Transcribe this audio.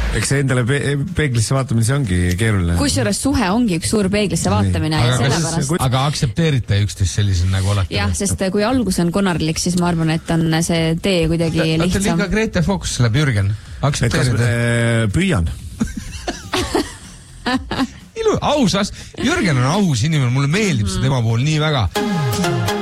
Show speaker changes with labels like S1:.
S1: Eks see endale peeglisse vaatamine, see ongi keeruline.
S2: Kusjuures suhe ongi üks suur peeglisse vaatamine ja sellepärast...
S3: Aga aktsepteerite üksteist sellisel nagu olete?
S2: Jah, sest kui algus on konarlik, siis ma arvan, et on see tee kuidagi lihtsam.
S3: Olete liiga Grete Fox läheb Jürgen. Aktsepteerite?
S1: Püüan.
S3: Ausas. Jürgen on aus inimene, mulle meeldib see tema puhul nii väga.